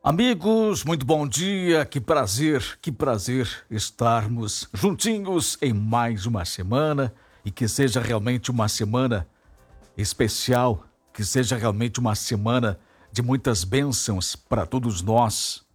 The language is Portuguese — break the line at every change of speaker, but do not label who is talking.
Amigos, muito bom dia, que prazer estarmos juntinhos em mais uma semana e que seja realmente uma semana especial, que seja realmente uma semana de muitas bênçãos para todos nós.